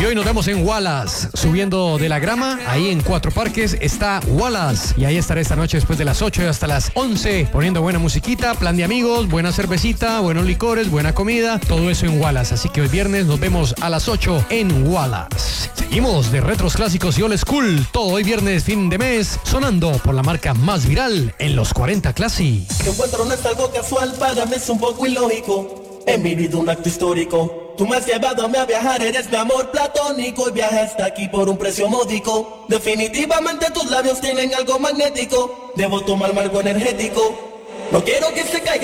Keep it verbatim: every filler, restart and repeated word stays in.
Y hoy nos vemos en Wallace, subiendo de la grama. Ahí en Cuatro Parques está Wallace. Y ahí estaré esta noche después de las ocho y hasta las once, poniendo buena musiquita, plan de amigos, buena cervecita, buenos licores, buena comida, todo eso en Wallace. Así que hoy viernes nos vemos a las ocho en Wallace. Seguimos de retros clásicos y old school, todo hoy viernes, fin de mes, sonando por la marca más viral en los cuarenta Classic. Tu encuentro no es algo casual, para mí es un poco ilógico. He vivido un acto histórico. Tú me has llevado a viajar, eres mi amor platónico. Y viaje hasta aquí por un precio módico. Definitivamente tus labios tienen algo magnético. Debo tomarme algo energético. No quiero que se caiga